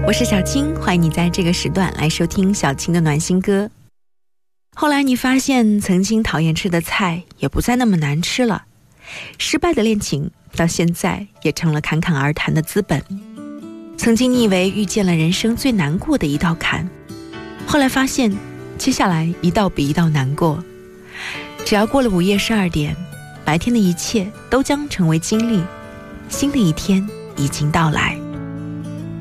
我是小青，欢迎你在这个时段来收听小青的暖心歌。后来你发现曾经讨厌吃的菜也不再那么难吃了，失败的恋情到现在也成了侃侃而谈的资本。曾经你以为遇见了人生最难过的一道坎，后来发现接下来一道比一道难过。只要过了午夜12点，白天的一切都将成为经历，新的一天已经到来。